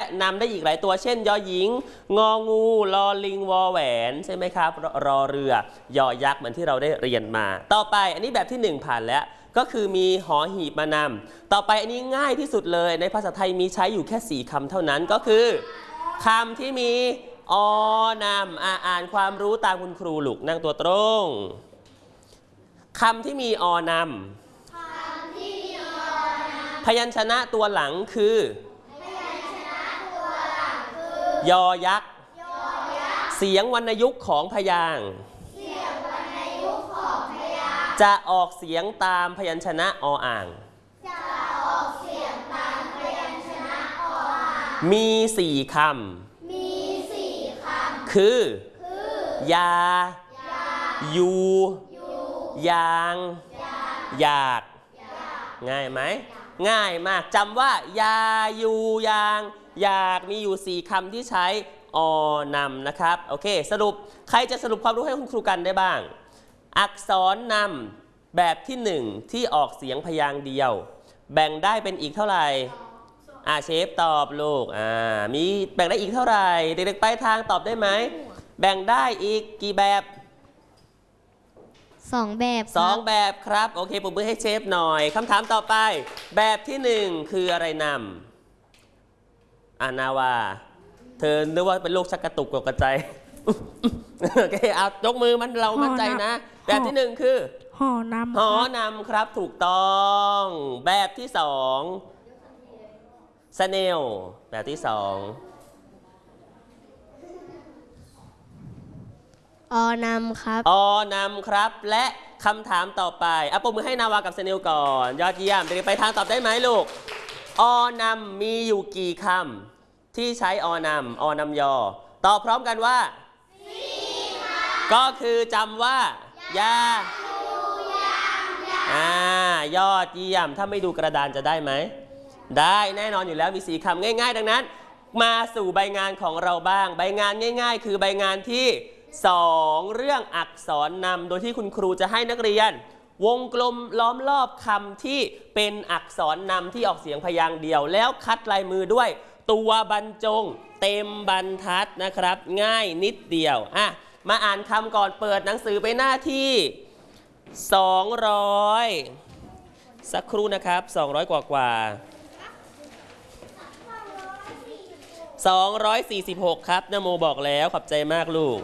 นำได้อีกหลายตัวเช่นยอหญิงงองูลอลิงวอแหวนใช่ไหมครับรอเรือยอยักษ์เหมือนที่เราได้เรียนมาต่อไปอันนี้แบบที่1ผ่านแล้วก็คือมีหอหีบมานำต่อไปอันนี้ง่ายที่สุดเลยในภาษาไทยมีใช้อยู่แค่4คำเท่านั้นก็คือคำที่มีอนำอ่านความรู้ตามคุณครูลูกนั่งตัวตรงคำที่มีอนำพยัญชนะตัวหลังคือยอยักษ์เสียงวรรณยุกต์ของพยางค์จะออกเสียงตามพยัญชนะออ่างมี4คำคือยายูยางหยาดง่ายไหมง่ายมากจำว่ายายูยางหยาดมีอยู่4คำที่ใช้อนำนะครับโอเคสรุปใครจะสรุปความรู้ให้คุณครูกันได้บ้างอักษรนำแบบที่1ที่ออกเสียงพยางค์เดียวแบ่งได้เป็นอีกเท่าไหร่เชฟตอบลูกมีแบ่งได้อีกเท่าไหร่เด็กๆปลายทางตอบได้ไหมแบ่งได้อีกกี่แบบ 2 แบบ 2แบบครับโอเคปรบมือให้เชฟหน่อยคำถามต่อไปแบบที่1คืออะไรนำนาวาเธอนึกว่าเป็นโรคชักกระตุกกระจายโอเคเอายกมือมันเรามั่นใจนะแบบที่1คือหอนำหอนำครับถูกต้องแบบที่2สเนลแบบที่2 อนำครับอนำครับและคำถามต่อไปปรบมือให้นาวากับสเนลก่อนยอดเยี่ยมเด็กไปทางตอบได้ไหมลูกอนำมีอยู่กี่คำที่ใช้อนำยอตอบพร้อมกันว่าก็คือจำว่ายายอดเยี่ยมถ้าไม่ดูกระดานจะได้ไหมได้แน่นอนอยู่แล้วมี4คำง่ายๆดังนั้นมาสู่ใบงานของเราบ้างใบงานง่ายๆคือใบงานที่2เรื่องอักษรนำโดยที่คุณครูจะให้นักเรียนวงกลมล้อมรอบคำที่เป็นอักษรนำที่ออกเสียงพยางค์เดียวแล้วคัดลายมือด้วยตัวบรรจงเต็มบรรทัดนะครับง่ายนิดเดียวมาอ่านคำก่อนเปิดหนังสือไปหน้าที่200สักครู่นะครับ200กว่า246ครับนโมบอกแล้วขอบใจมากลูก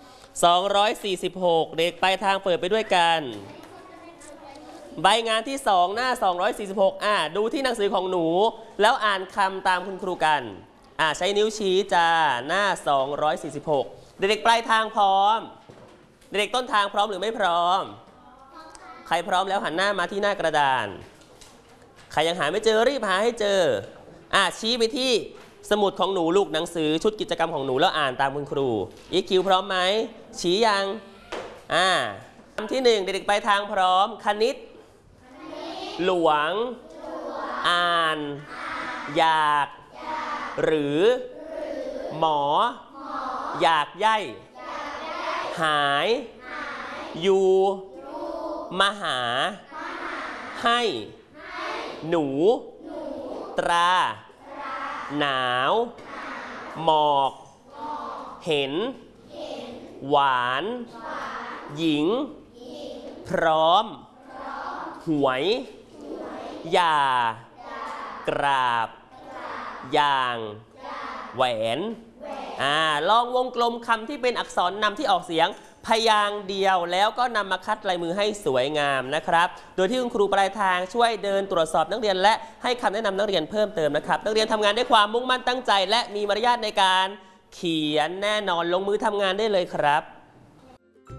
246เด็กไปทางเปิดไปด้วยกันใบงานที่2หน้า246ดูที่หนังสือของหนูแล้วอ่านคำตามคุณครูกันใช้นิ้วชี้จ้าหน้า246เด็กๆปลายทางพร้อมเด็กๆต้นทางพร้อมหรือไม่พร้อมใครพร้อมแล้วหันหน้ามาที่หน้ากระดานใครยังหาไม่เจอรีบหาให้เจอชี้ไปที่สมุดของหนูลูกหนังสือชุดกิจกรรมของหนูแล้วอ่านตามคุณครูอีคิวพร้อมไหมชี้ยังคำที่1เด็กๆไปทางพร้อมคณิตหลวงอ่านอยากหรือหมออยากใย่หายอยู่มาหาให้หนูตราหนาวหมอกเห็นหวานหญิงพร้อมหวยอย่ากราบอย่างแหวนลองวงกลมคำที่เป็นอักษรนำที่ออกเสียงพยางค์เดียวแล้วก็นำมาคัดลายมือให้สวยงามนะครับโดยที่คุณครูปลายทางช่วยเดินตรวจสอบนักเรียนและให้คำแนะนำนักเรียนเพิ่มเติมนะครับนักเรียนทำงานด้วยความมุ่งมั่นตั้งใจและมีมารยาทในการเขียนแน่นอนลงมือทำงานได้เลยครับ